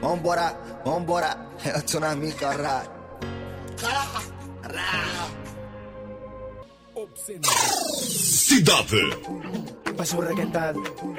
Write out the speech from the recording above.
Vambora, vambora, eu tô na minha caralho. Cidade. Baixo requentado,